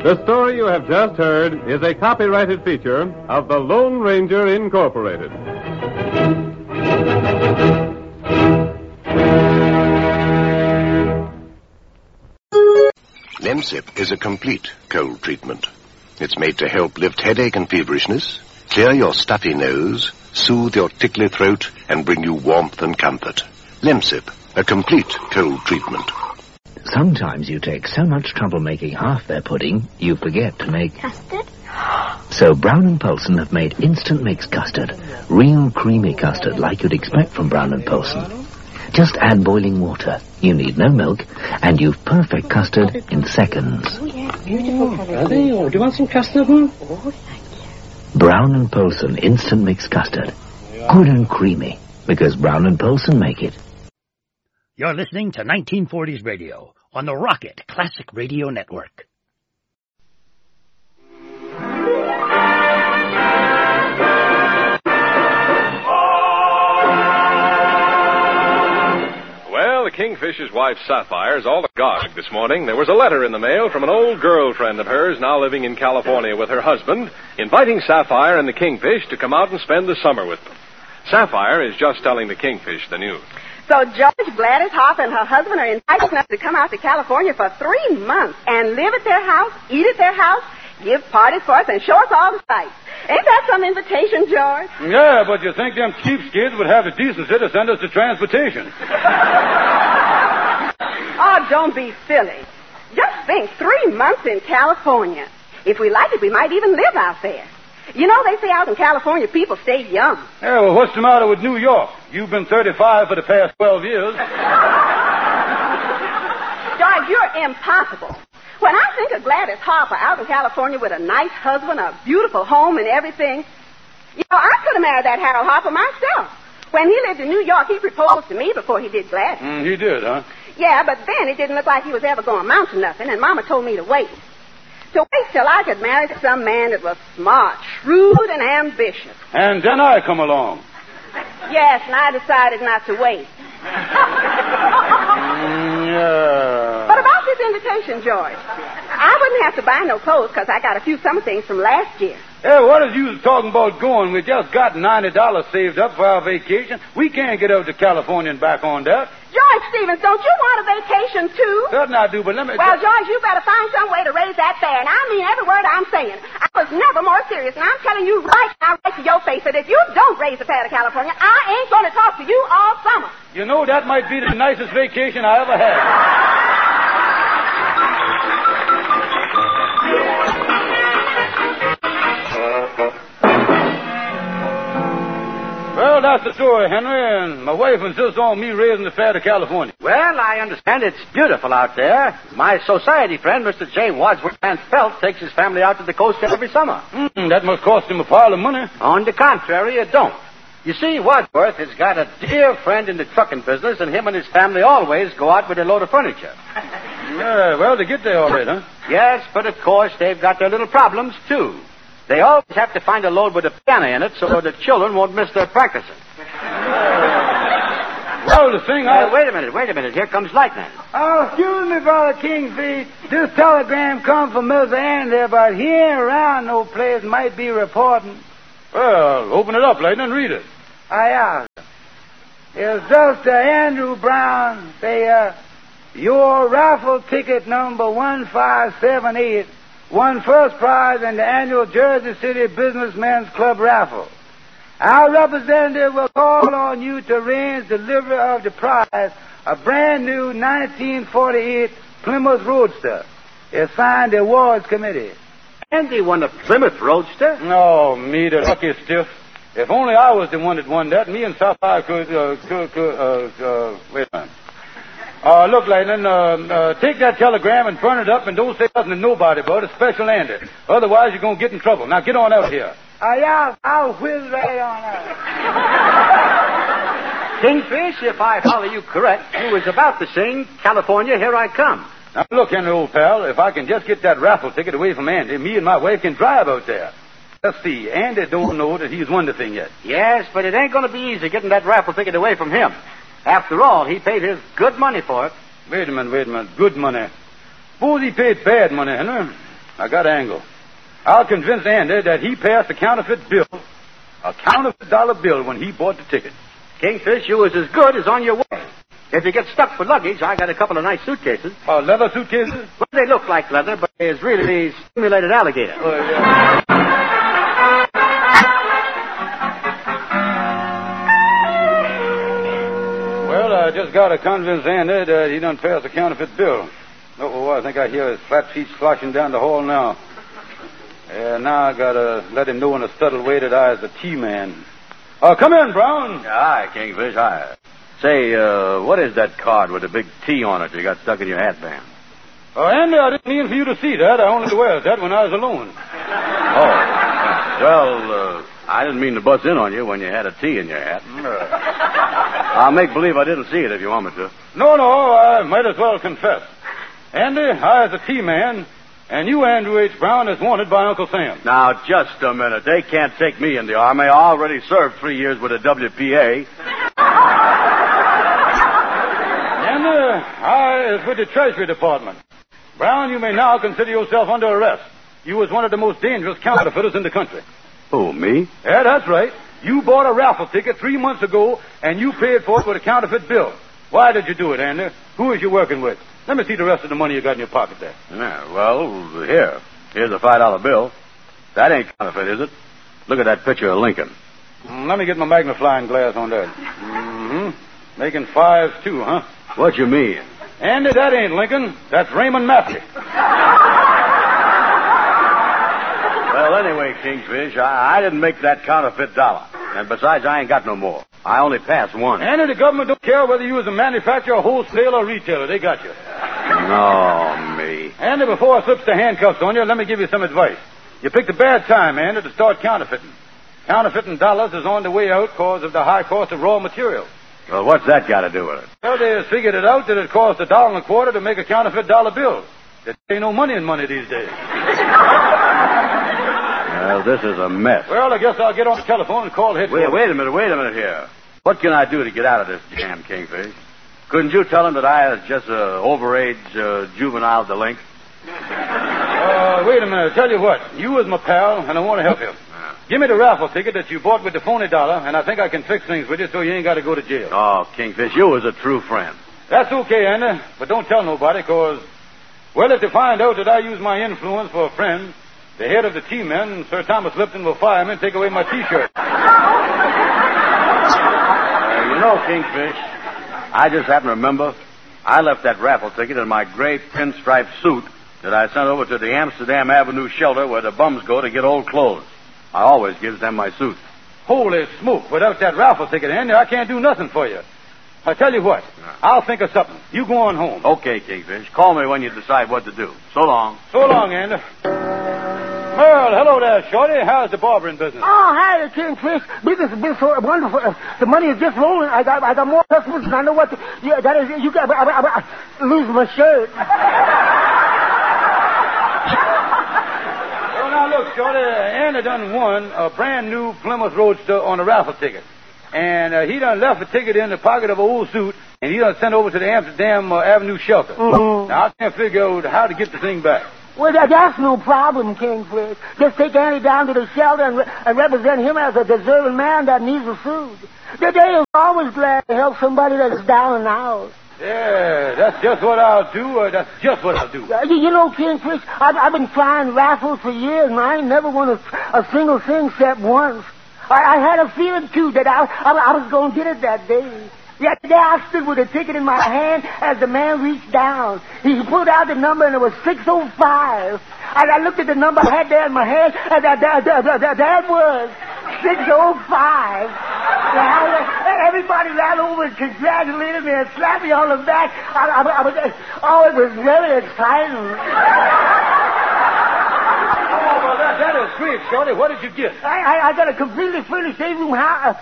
The story you have just heard is a copyrighted feature of the Lone Ranger Incorporated. Lemsip is a complete cold treatment. It's made to help lift headache and feverishness, clear your stuffy nose, soothe your tickly throat, and bring you warmth and comfort. Lemsip, a complete cold treatment. Sometimes you take so much trouble making half their pudding, you forget to make... Custard? So Brown & Polson have made instant mix custard. Real creamy custard like you'd expect from Brown & Polson. Just add boiling water. You need no milk, and you've perfect custard in seconds. Oh, yeah, beautiful colour. Do you want some custard, huh? Oh, thank you. Brown & Polson instant mix custard. Good and creamy, because Brown & Polson make it. You're listening to 1940s Radio on the Rocket Classic Radio Network. Well, the Kingfisher's wife, Sapphire, is all agog this morning. There was a letter in the mail from an old girlfriend of hers now living in California with her husband, inviting Sapphire and the Kingfish to come out and spend the summer with them. Sapphire is just telling the Kingfish the news. So George, Gladys Hoff, and her husband are inviting us to come out to California for 3 months and live at their house, eat at their house, give parties for us, and show us all the sights. Ain't that some invitation, George? Yeah, but you think them cheapskates would have the decency to send us to transportation? Oh, don't be silly. Just think, 3 months in California. If we like it, we might even live out there. You know, they say out in California people stay young. Yeah, well, what's the matter with New York? You've been 35 for the past 12 years. George, you're impossible. When I think of Gladys Harper out in California with a nice husband, a beautiful home, and everything, you know, I could have married that Harold Harper myself. When he lived in New York, he proposed to me before he did Gladys. He did, huh? Yeah, but then it didn't look like he was ever going to amount to nothing, and Mama told me to wait. To wait till I could marry some man that was smart, shrewd, and ambitious. And then I come along. Yes, and I decided not to wait. Yeah. But about this invitation, George, I wouldn't have to buy no clothes because I got a few summer things from last year. Hey, what is you talking about going? We just got $90 saved up for our vacation. We can't get over to California and back on that. George Stevens, don't you want a vacation, too? Certainly I do, but let me... Well, George, you better find some way to raise that fare, and I mean every word I'm saying. I was never more serious, and I'm telling you right now, right to your face, that if you don't raise the fare to California, I ain't going to talk to you all summer. You know, that might be the nicest vacation I ever had. Well, that's the story, Henry, and my wife insists on me raising the fare to California. Well, I understand it's beautiful out there. My society friend, Mr. J. Wadsworth Van Pelt, takes his family out to the coast every summer. That must cost him a pile of money. On the contrary, it don't. You see, Wadsworth has got a dear friend in the trucking business, and him and his family always go out with a load of furniture. Yeah, well, they get there all right, huh? Yes, but of course, they've got their little problems, too. They always have to find a load with a piano in it so the children won't miss their practicing. Well, the thing Wait a minute. Here comes Lightning. Oh, excuse me, Brother Kingfish. This telegram come from Mr. Andy, but he ain't around no place. Might be reporting. Well, open it up, Lightning, and read it. Yeah. It's just Andrew Brown. Say, your raffle ticket number 1578 won first prize in the annual Jersey City Businessmen's Club raffle. Our representative will call on you to arrange delivery of the prize, a brand new 1948 Plymouth Roadster. It's signed the awards committee. Andy won a Plymouth Roadster? No, me, the lucky stiff. If only I was the one that won that, me and Sapphire could wait a minute. Look, Lightning, take that telegram and burn it up and don't say nothing to nobody about it, especially Andy. Otherwise, you're going to get in trouble. Now, get on out here. Yeah, I'll whiz right on out. Kingfish, if I follow you correct, you was about to sing, California, Here I Come. Now, look, Henry, old pal, if I can just get that raffle ticket away from Andy, me and my wife can drive out there. Let's see, Andy don't know that he's won the thing yet. Yes, but it ain't going to be easy getting that raffle ticket away from him. After all, he paid his good money for it. Wait a minute. Good money. Suppose he paid bad money, Henry. I got angle. I'll convince Andy that he passed a counterfeit bill, a counterfeit dollar bill, when he bought the ticket. Kingfish, you was as good as on your way. If you get stuck for luggage, I got a couple of nice suitcases. Leather suitcases? Well, they look like leather, but it's really stimulated alligator. Yeah. Well, I just got to convince Andy that he done passed a counterfeit bill. Oh, I think I hear his flat feet sloshing down the hall now. Yeah, now I got to let him know in a subtle way that I is the T-man. Come in, Brown. Hi, Kingfish. Hi. Say, what is that card with a big T on it you got stuck in your hatband? Andy, I didn't mean for you to see that. I only wear that when I was alone. Oh. Well, I didn't mean to bust in on you when you had a T in your hat. I'll make believe I didn't see it if you want me to. No, I might as well confess. Andy, I is a T-man, and you, Andrew H. Brown, is wanted by Uncle Sam. Now, just a minute. They can't take me in the Army. I already served 3 years with the WPA. And I is with the Treasury Department. Brown, you may now consider yourself under arrest. You was one of the most dangerous counterfeiters in the country. Who, me? Yeah, that's right. You bought a raffle ticket 3 months ago, and you paid for it with a counterfeit bill. Why did you do it, Andy? Who is you working with? Let me see the rest of the money you got in your pocket there. Yeah, well, here's a $5 bill. That ain't counterfeit, is it? Look at that picture of Lincoln. Let me get my magnifying glass on that. Mm-hmm. Making fives, too, huh? What you mean? Andy, that ain't Lincoln. That's Raymond Massey. Well, anyway, Kingfish, I didn't make that counterfeit dollar. And besides, I ain't got no more. I only passed one. Andy, the government don't care whether you was a manufacturer, wholesale, or retailer. They got you. No, me. Andy, before I slips the handcuffs on you, let me give you some advice. You picked a bad time, Andy, to start counterfeiting. Counterfeiting dollars is on the way out because of the high cost of raw materials. Well, what's that got to do with it? Well, they figured it out that it cost $1.25 to make a counterfeit dollar bill. There ain't no money in money these days. Well, this is a mess. Well, I guess I'll get on the telephone and call headquarters. Wait a minute here. What can I do to get out of this jam, Kingfish? Couldn't you tell him that I was just an overage juvenile delinquent? Wait a minute. Tell you what. You was my pal, and I want to help you. Give me the raffle ticket that you bought with the phony dollar, and I think I can fix things with you so you ain't got to go to jail. Oh, Kingfish, you was a true friend. That's okay, Andy, but don't tell nobody, because, well, if they find out that I use my influence for a friend, the head of the T-men, Sir Thomas Lipton, will fire me and take away my T-shirt. You know, Kingfish, I just happen to remember I left that raffle ticket in my gray pinstripe suit that I sent over to the Amsterdam Avenue shelter where the bums go to get old clothes. I always gives them my suit. Holy smoke. Without that raffle ticket, Andy, I can't do nothing for you. I tell you what, I'll think of something. You go on home. Okay, Kingfish. Call me when you decide what to do. So long. So long, Andy. Well, hello there, Shorty. How's the barbering business? Oh, hi, Kingfish. Business has been so wonderful. The money is just rolling. I got more customers than I know what to... Yeah, that is... You got... I lose my shirt. Well, now, look, Shorty. Andy done won a brand new Plymouth Roadster on a raffle ticket. And he done left the ticket in the pocket of an old suit, and he done sent over to the Amsterdam Avenue shelter. Mm-hmm. Now, I can't figure out how to get the thing back. Well, that's no problem, Kingfish. Just take Andy down to the shelter and represent him as a deserving man that needs a suit. They are always glad to help somebody that's down and out. Yeah, that's just what I'll do. That's just what I'll do. You know, Kingfish, I've been trying raffles for years, and I ain't never won a single thing except once. I had a feeling, too, that I was going to get it that day. Yeah, today I stood with a ticket in my hand as the man reached down. He pulled out the number, and it was 605. I looked at the number I had there in my hand, and that was 605. Yeah, everybody ran over and congratulated me and slapped me on the back. It was very exciting. Oh, well, that is great, Shorty. What did you get? I got a completely furnished saving room house.